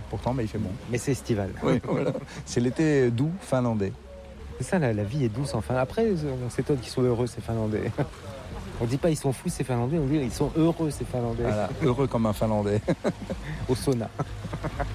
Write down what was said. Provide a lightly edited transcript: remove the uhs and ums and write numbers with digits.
pourtant, mais il fait bon. Mais c'est estival. Oui, voilà. C'est l'été doux finlandais. C'est ça, la vie est douce enfin. Après, on s'étonne qu'ils soient heureux, ces Finlandais. On dit pas ils sont fous, ces Finlandais, on dit ils sont heureux, ces Finlandais. Voilà, heureux comme un Finlandais. Au sauna.